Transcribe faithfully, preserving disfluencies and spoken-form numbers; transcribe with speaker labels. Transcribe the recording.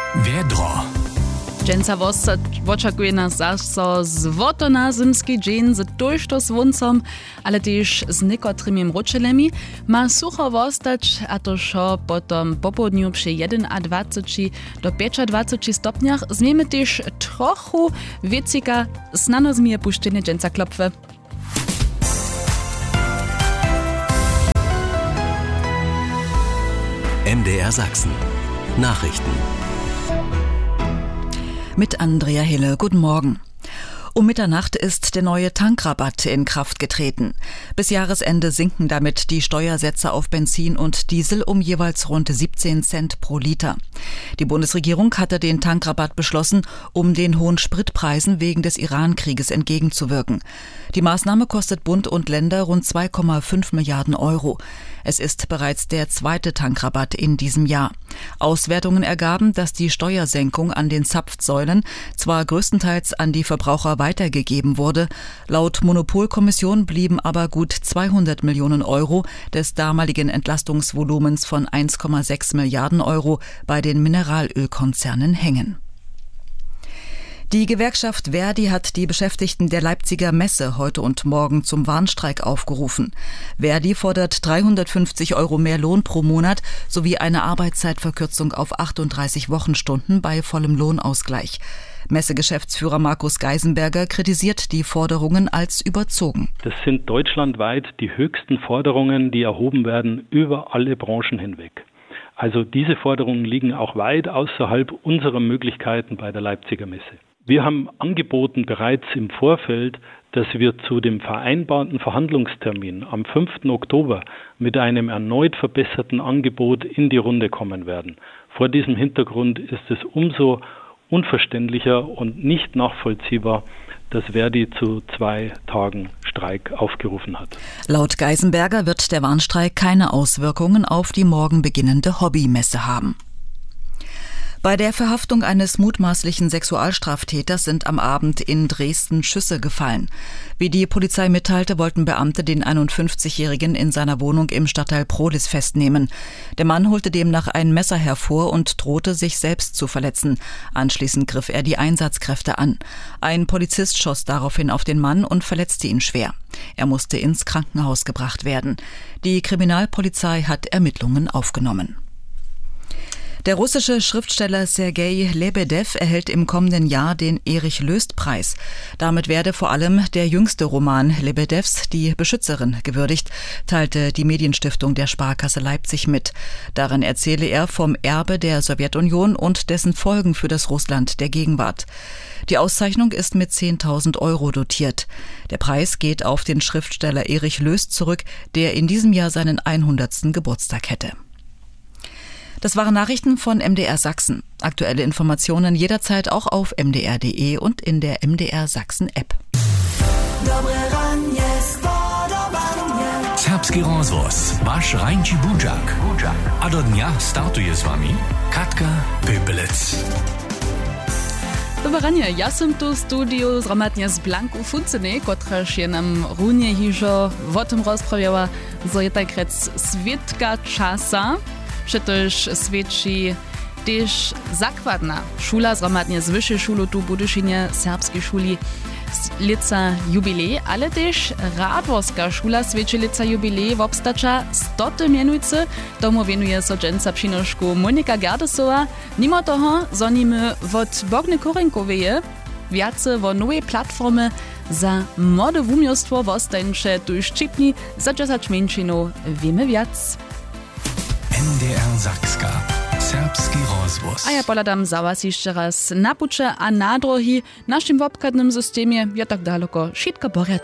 Speaker 1: Wiedro.
Speaker 2: Dżęca oczekuje nas zaso złoto na zimski dzień z tużto słońcem, ale też z niekotrymi mruczelemi. Ma sucho wostać, a to szo potom po południu przy dwadzieścia jeden do dwadzieścia pięć stopniach. Zmiemy też trochu wiecika, znano zmije puszczenie dżęca klopwy.
Speaker 1: M D R Sachsen. Nachrichten.
Speaker 3: Mit Andrea Hille. Guten Morgen. Um Mitternacht ist der neue Tankrabatt in Kraft getreten. Bis Jahresende sinken damit die Steuersätze auf Benzin und Diesel um jeweils rund siebzehn Cent pro Liter. Die Bundesregierung hatte den Tankrabatt beschlossen, um den hohen Spritpreisen wegen des Iran-Krieges entgegenzuwirken. Die Maßnahme kostet Bund und Länder rund zwei Komma fünf Milliarden Euro. Es ist bereits der zweite Tankrabatt in diesem Jahr. Auswertungen ergaben, dass die Steuersenkung an den Zapfsäulen zwar größtenteils an die Verbraucher weitergegeben wurde, laut Monopolkommission blieben aber gut zweihundert Millionen Euro des damaligen Entlastungsvolumens von eins Komma sechs Milliarden Euro bei den Mineralölkonzernen hängen. Die Gewerkschaft Verdi hat die Beschäftigten der Leipziger Messe heute und morgen zum Warnstreik aufgerufen. Verdi fordert dreihundertfünfzig Euro mehr Lohn pro Monat sowie eine Arbeitszeitverkürzung auf achtunddreißig Wochenstunden bei vollem Lohnausgleich. Messegeschäftsführer Markus Geisenberger kritisiert die Forderungen als überzogen.
Speaker 4: Das sind deutschlandweit die höchsten Forderungen, die erhoben werden über alle Branchen hinweg. Also diese Forderungen liegen auch weit außerhalb unserer Möglichkeiten bei der Leipziger Messe. Wir haben angeboten bereits im Vorfeld, dass wir zu dem vereinbarten Verhandlungstermin am fünften Oktober mit einem erneut verbesserten Angebot in die Runde kommen werden. Vor diesem Hintergrund ist es umso unverständlicher und nicht nachvollziehbar, dass Verdi zu zwei Tagen Streik aufgerufen hat.
Speaker 3: Laut Geisenberger wird der Warnstreik keine Auswirkungen auf die morgen beginnende Hobbymesse haben. Bei der Verhaftung eines mutmaßlichen Sexualstraftäters sind am Abend in Dresden Schüsse gefallen. Wie die Polizei mitteilte, wollten Beamte den einundfünfzigjährigen in seiner Wohnung im Stadtteil Prohlis festnehmen. Der Mann holte demnach ein Messer hervor und drohte, sich selbst zu verletzen. Anschließend griff er die Einsatzkräfte an. Ein Polizist schoss daraufhin auf den Mann und verletzte ihn schwer. Er musste ins Krankenhaus gebracht werden. Die Kriminalpolizei hat Ermittlungen aufgenommen. Der russische Schriftsteller Sergei Lebedew erhält im kommenden Jahr den Erich-Löst-Preis. Damit werde vor allem der jüngste Roman Lebedews, Die Beschützerin, gewürdigt, teilte die Medienstiftung der Sparkasse Leipzig mit. Darin erzähle er vom Erbe der Sowjetunion und dessen Folgen für das Russland der Gegenwart. Die Auszeichnung ist mit zehntausend Euro dotiert. Der Preis geht auf den Schriftsteller Erich Löst zurück, der in diesem Jahr seinen hundertsten Geburtstag hätte. Das waren Nachrichten von M D R Sachsen. Aktuelle Informationen jederzeit auch auf m d r punkt d e und in der M D R Sachsen App.
Speaker 1: Serbski rozvoz, vaš Rajnči Budžak. A do dnia startuje s vami Katka Pepelec.
Speaker 2: Dobranie, ja som tu v studiu zhromadne z Blanku Funceny, kotraž je nam runie hižo o tom rozprawiała, zo je tak rec svitka časa. Przecież świadczy też zakładna szula, zgromadnie z wyższej szulu tu Budyšinie, serbskiej szuli lica jubilej, ale też radworska szula świadczy lica jubilej w obstacza stoty mianujcy. Tomu wienuje so dżęca przynoszku Monika Gerdesowa. Mimo toho zonimy od Bogny Korenkoweje wiace o nowej platformy za młode wumiostwo w ostańcze tu szczypni za dziesięć mężczyznów wiemy wiac.
Speaker 1: M D R Sakska. Serbski rozvoz.
Speaker 2: A ja poladam za was jeszcze raz na pucze, a na drogi naszym wopkadnym systemie ja tak daleko wszystko porządku.